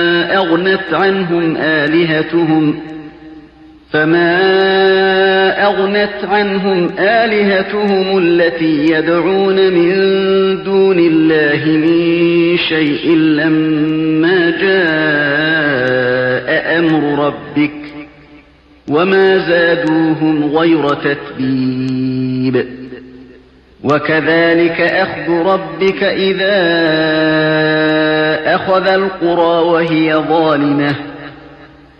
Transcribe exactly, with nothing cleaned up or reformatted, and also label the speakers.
Speaker 1: أغنت عنهم آلهتهم فما أغنت عنهم آلهتهم التي يدعون من دون الله من شيء لما جاء أمر ربك وما زادوهم غير تتبيب وكذلك أخذ ربك إذا أخذ القرى وهي ظالمة